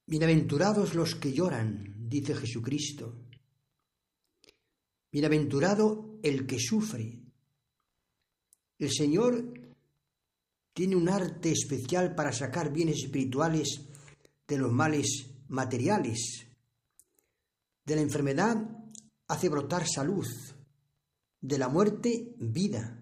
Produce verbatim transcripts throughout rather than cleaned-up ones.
Bienaventurados los que lloran, dice Jesucristo. Bienaventurado el que sufre. El Señor tiene un arte especial para sacar bienes espirituales de los males materiales. De la enfermedad hace brotar salud, de la muerte vida.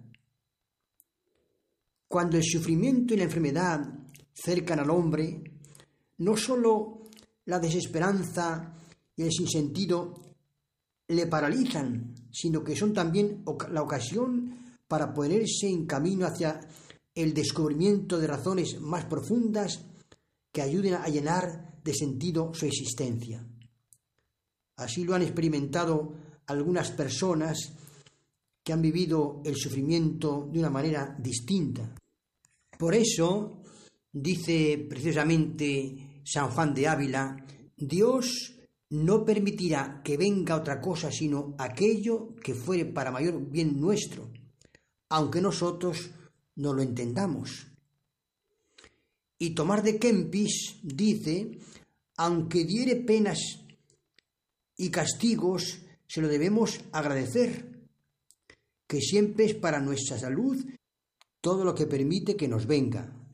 Cuando el sufrimiento y la enfermedad cercan al hombre, no sólo la desesperanza y el sinsentido le paralizan, sino que son también la ocasión para ponerse en camino hacia el descubrimiento de razones más profundas que ayuden a llenar de sentido su existencia. Así lo han experimentado algunas personas que han vivido el sufrimiento de una manera distinta. Por eso, dice precisamente San Juan de Ávila, Dios no permitirá que venga otra cosa sino aquello que fuere para mayor bien nuestro, aunque nosotros no lo entendamos. Y Tomás de Kempis dice, aunque diere penas y castigos, se lo debemos agradecer, que siempre es para nuestra salud todo lo que permite que nos venga.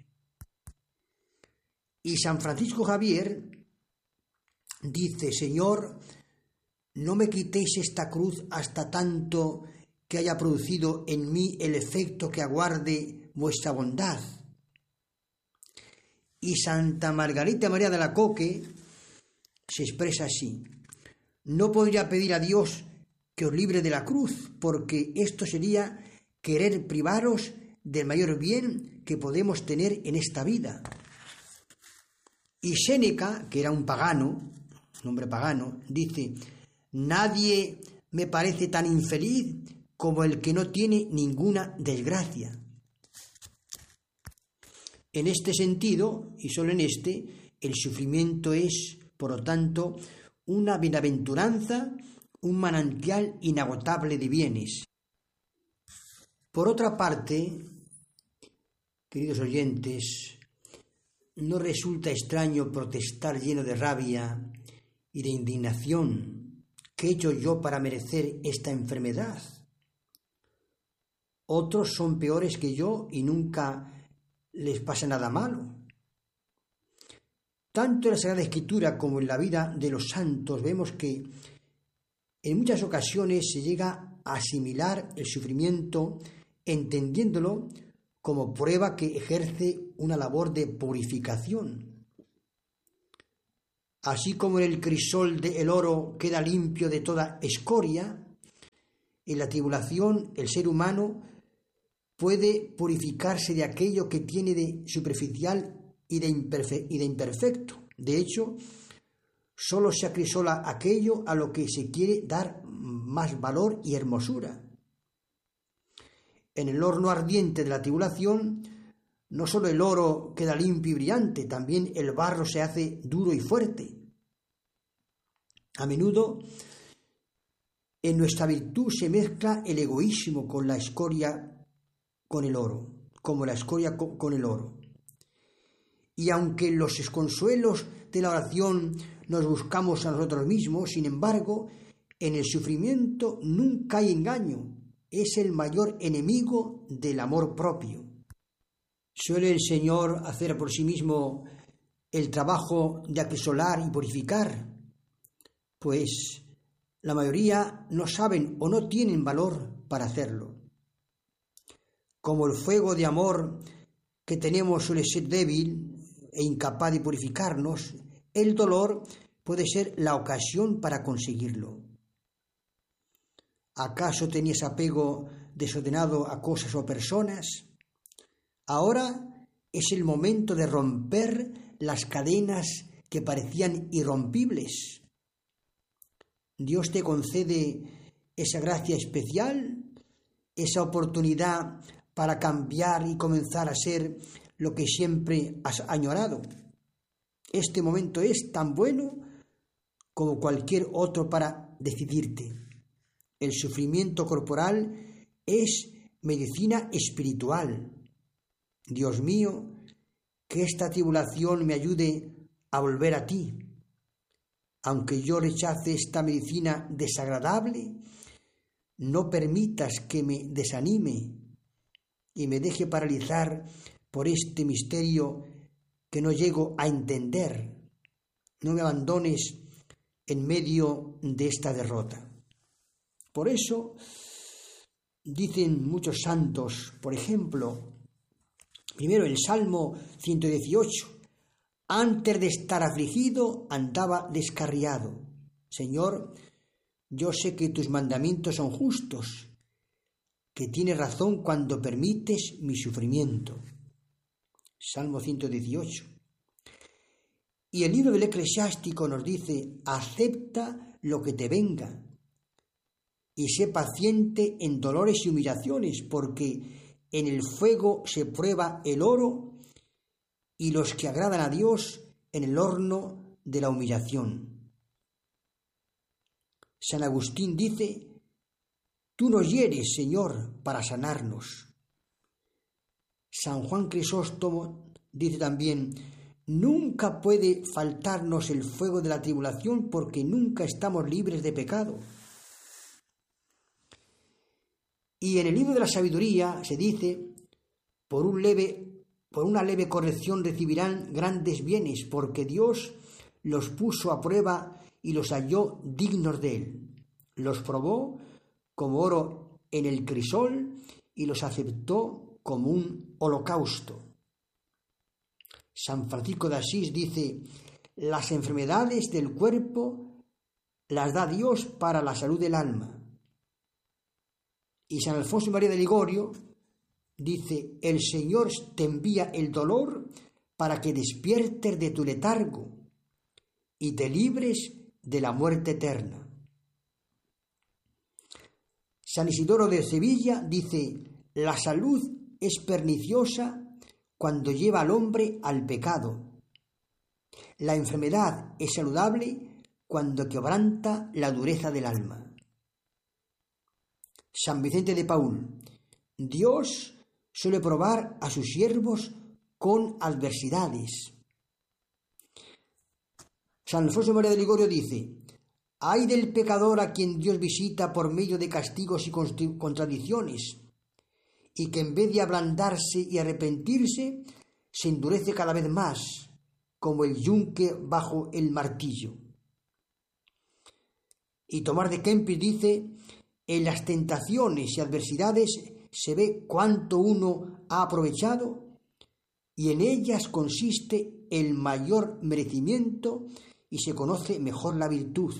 Y San Francisco Javier dice, Señor, no me quitéis esta cruz hasta tanto que haya producido en mí el efecto que aguarde vuestra bondad. Y Santa Margarita María de Alacoque se expresa así, no podría pedir a Dios que os libre de la cruz, porque esto sería querer privaros del mayor bien que podemos tener en esta vida. Y Séneca, que era un pagano, un hombre pagano, dice, nadie me parece tan infeliz como el que no tiene ninguna desgracia. En este sentido, y solo en este, el sufrimiento es, por lo tanto, una bienaventuranza, un manantial inagotable de bienes. Por otra parte, queridos oyentes, no resulta extraño protestar lleno de rabia y de indignación. ¿Qué he hecho yo para merecer esta enfermedad? Otros son peores que yo y nunca les pasa nada malo. Tanto en la Sagrada Escritura como en la vida de los santos vemos que en muchas ocasiones se llega a asimilar el sufrimiento entendiéndolo como prueba que ejerce una labor de purificación. Así como en el crisol del oro queda limpio de toda escoria, en la tribulación el ser humano puede purificarse de aquello que tiene de superficial y de, imperfe- y de imperfecto. De hecho, solo se acrisola aquello a lo que se quiere dar más valor y hermosura. En el horno ardiente de la tribulación, no solo el oro queda limpio y brillante, también el barro se hace duro y fuerte. A menudo, en nuestra virtud se mezcla el egoísmo con la escoria con el oro, como la escoria con el oro. Y aunque en los consuelos de la oración nos buscamos a nosotros mismos, sin embargo, en el sufrimiento nunca hay engaño. Es el mayor enemigo del amor propio. ¿Suele el Señor hacer por sí mismo el trabajo de acrisolar y purificar? Pues la mayoría no saben o no tienen valor para hacerlo. Como el fuego de amor que tenemos suele ser débil e incapaz de purificarnos, el dolor puede ser la ocasión para conseguirlo. ¿Acaso tenías apego desordenado a cosas o personas? Ahora es el momento de romper las cadenas que parecían irrompibles. Dios te concede esa gracia especial, esa oportunidad para cambiar y comenzar a ser lo que siempre has añorado. Este momento es tan bueno como cualquier otro para decidirte. El sufrimiento corporal es medicina espiritual. Dios mío, que esta tribulación me ayude a volver a ti. Aunque yo rechace esta medicina desagradable, no permitas que me desanime y me deje paralizar por este misterio que no llego a entender. No me abandones en medio de esta derrota. Por eso dicen muchos santos, por ejemplo, primero el Salmo ciento dieciocho, antes de estar afligido andaba descarriado. Señor, yo sé que tus mandamientos son justos, que tienes razón cuando permites mi sufrimiento. Salmo ciento dieciocho. Y el libro del Eclesiástico nos dice, acepta lo que te venga y sé paciente en dolores y humillaciones, porque en el fuego se prueba el oro y los que agradan a Dios en el horno de la humillación. San Agustín dice, tú nos hieres, Señor, para sanarnos. San Juan Crisóstomo dice también, nunca puede faltarnos el fuego de la tribulación porque nunca estamos libres de pecado. Y en el libro de la sabiduría se dice, por, un leve, por una leve corrección recibirán grandes bienes, porque Dios los puso a prueba y los halló dignos de él. Los probó como oro en el crisol y los aceptó como un holocausto. San Francisco de Asís dice, las enfermedades del cuerpo las da Dios para la salud del alma. Y San Alfonso María de Ligorio dice, el Señor te envía el dolor para que despiertes de tu letargo y te libres de la muerte eterna. San Isidoro de Sevilla dice, la salud es perniciosa cuando lleva al hombre al pecado. La enfermedad es saludable cuando quebranta la dureza del alma. San Vicente de Paúl, Dios suele probar a sus siervos con adversidades. San Alfonso María de Ligorio dice, ay del pecador a quien Dios visita por medio de castigos y contradicciones, y que en vez de ablandarse y arrepentirse, se endurece cada vez más, como el yunque bajo el martillo. Y Tomás de Kempis dice, en las tentaciones y adversidades se ve cuánto uno ha aprovechado y en ellas consiste el mayor merecimiento y se conoce mejor la virtud.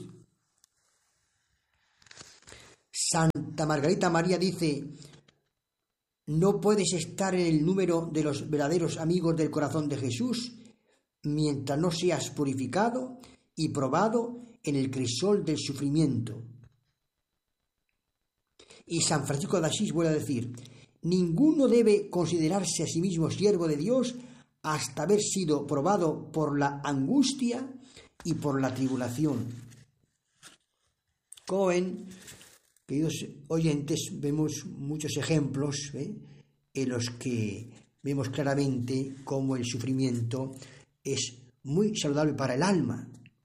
Santa Margarita María dice, no puedes estar en el número de los verdaderos amigos del corazón de Jesús mientras no seas purificado y probado en el crisol del sufrimiento. Y San Francisco de Asís vuelve a decir, ninguno debe considerarse a sí mismo siervo de Dios hasta haber sido probado por la angustia y por la tribulación. Como ven, queridos oyentes, vemos muchos ejemplos ¿eh? en los que vemos claramente cómo el sufrimiento es muy saludable para el alma.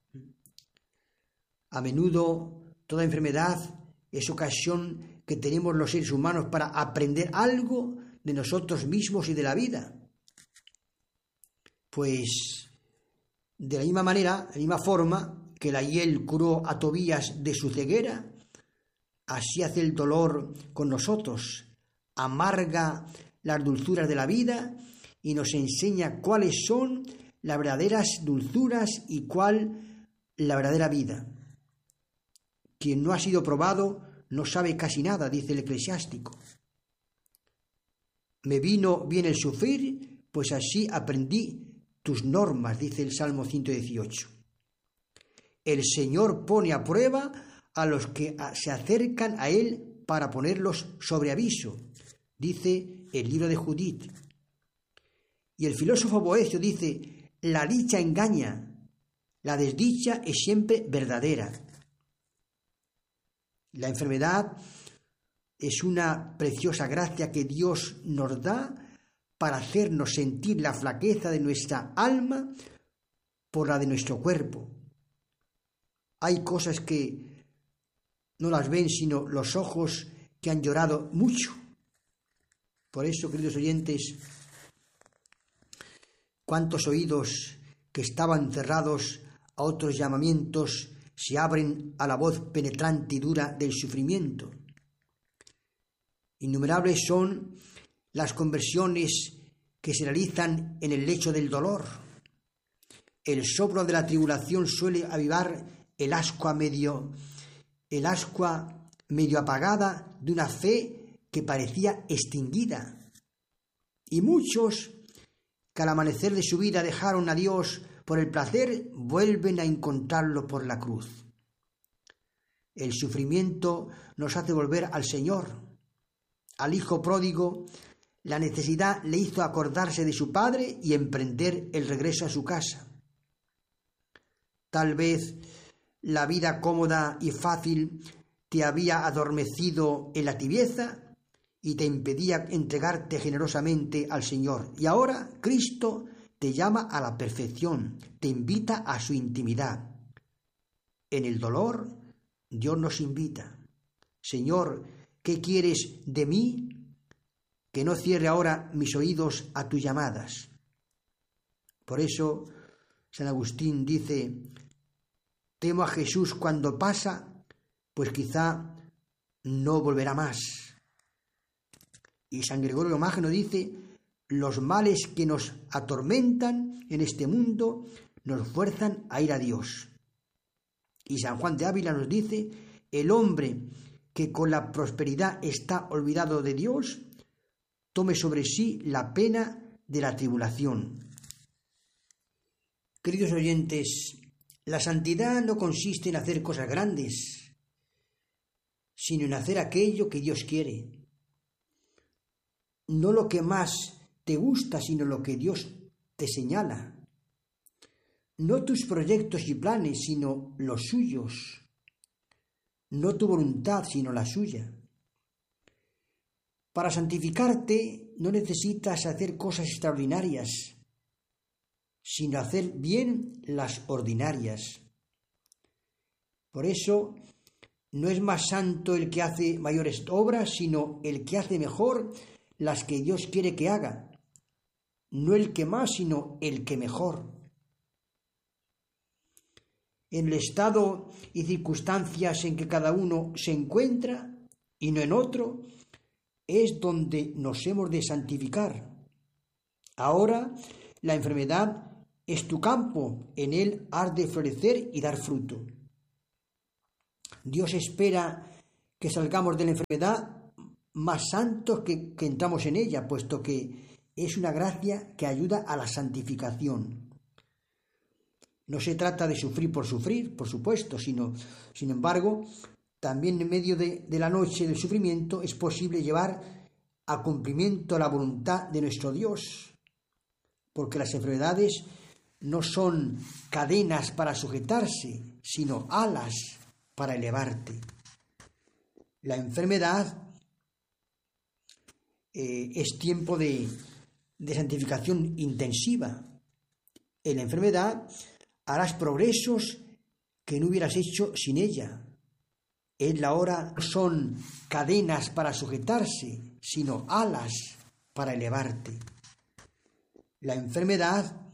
A menudo toda enfermedad es ocasión que tenemos los seres humanos para aprender algo de nosotros mismos y de la vida. Pues de la misma manera, de la misma forma que la hiel curó a Tobías de su ceguera, así hace el dolor con nosotros, amarga las dulzuras de la vida y nos enseña cuáles son las verdaderas dulzuras y cuál la verdadera vida. Quien no ha sido probado no sabe casi nada, dice el Eclesiástico. Me vino bien el sufrir, pues así aprendí tus normas, dice el Salmo ciento dieciocho. El Señor pone a prueba a los que se acercan a Él para ponerlos sobre aviso, dice el libro de Judith. Y el filósofo Boecio dice, la dicha engaña, la desdicha es siempre verdadera. La enfermedad es una preciosa gracia que Dios nos da para hacernos sentir la flaqueza de nuestra alma por la de nuestro cuerpo. Hay cosas que no las ven sino los ojos que han llorado mucho. Por eso, queridos oyentes, cuántos oídos que estaban cerrados a otros llamamientos se abren a la voz penetrante y dura del sufrimiento. Innumerables son las conversiones que se realizan en el lecho del dolor. El soplo de la tribulación suele avivar el ascua medio, el ascua medio apagada de una fe que parecía extinguida. Y muchos que al amanecer de su vida dejaron a Dios por el placer, vuelven a encontrarlo por la cruz. El sufrimiento nos hace volver al Señor. Al hijo pródigo, la necesidad le hizo acordarse de su padre y emprender el regreso a su casa. Tal vez la vida cómoda y fácil te había adormecido en la tibieza y te impedía entregarte generosamente al Señor. Y ahora Cristo te llama a la perfección, te invita a su intimidad. En el dolor, Dios nos invita. Señor, ¿qué quieres de mí? Que no cierre ahora mis oídos a tus llamadas. Por eso, San Agustín dice, temo a Jesús cuando pasa, pues quizá no volverá más. Y San Gregorio Magno dice, los males que nos atormentan en este mundo nos fuerzan a ir a Dios. Y San Juan de Ávila nos dice, el hombre que con la prosperidad está olvidado de Dios, tome sobre sí la pena de la tribulación. Queridos oyentes, la santidad no consiste en hacer cosas grandes, sino en hacer aquello que Dios quiere. No lo que más te gusta, sino lo que Dios te señala. No tus proyectos y planes, sino los suyos. No tu voluntad, sino la suya. Para santificarte no necesitas hacer cosas extraordinarias, sino hacer bien las ordinarias. Por eso, no es más santo el que hace mayores obras, sino el que hace mejor las que Dios quiere que haga. No el que más, sino el que mejor. En el estado y circunstancias en que cada uno se encuentra, y no en otro, es donde nos hemos de santificar. Ahora la enfermedad es tu campo, en él has de florecer y dar fruto. Dios espera que salgamos de la enfermedad más santos que, que entramos en ella, puesto que es una gracia que ayuda a la santificación. No se trata de sufrir por sufrir, por supuesto, sino, sin embargo, también en medio de, de la noche del sufrimiento es posible llevar a cumplimiento la voluntad de nuestro Dios, porque las enfermedades no son cadenas para sujetarse, sino alas para elevarte. La enfermedad eh, es tiempo de, de santificación intensiva. En la enfermedad harás progresos que no hubieras hecho sin ella. Es la hora, no son cadenas para sujetarse, sino alas para elevarte. La enfermedad